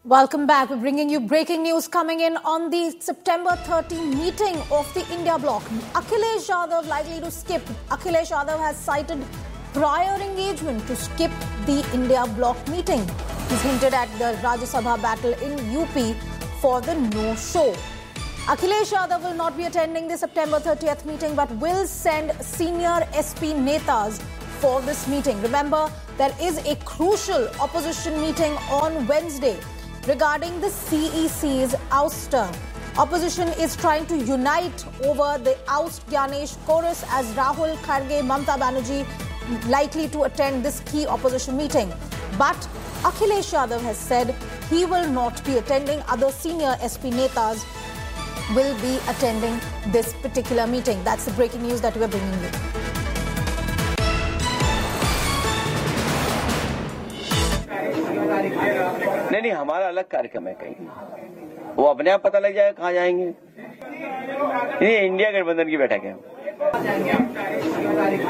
Welcome back. We're bringing you breaking news coming in on the September 30 meeting of the India bloc. Akhilesh Yadav likely to skip. Akhilesh Yadav has cited prior engagement to skip the India bloc meeting. He's hinted at the Rajya Sabha battle in UP for the no-show. Akhilesh Yadav will not be attending the September 30th meeting but will send senior SP netas for this meeting. Remember, there is a crucial opposition meeting on Wednesday regarding the CEC's ouster. Opposition is trying to unite over the oust Gyanesh chorus as Rahul Kharge, Mamata Banerjee likely to attend this key opposition meeting. But Akhilesh Yadav has said he will not be attending. Other senior SP netas will be attending this particular meeting. That's the breaking news that we are bringing you. नहीं, हमारा अलग कार्यक्रम है। कहीं वो अपने आप पता लग जाएगा कहाँ जाएंगे। ये इंडिया गठबंधन की बैठक है।